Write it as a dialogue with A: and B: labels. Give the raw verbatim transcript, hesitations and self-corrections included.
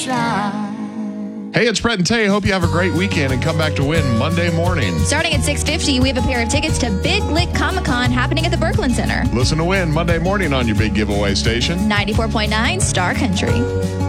A: Hey, it's Brett and Tay. Hope you have a great weekend and come back to win Monday morning.
B: Starting at six fifty, we have a pair of tickets to Big Lick Comic-Con happening at the Berkland Center.
A: Listen to win Monday morning on your big giveaway station.
B: ninety-four point nine Star Country.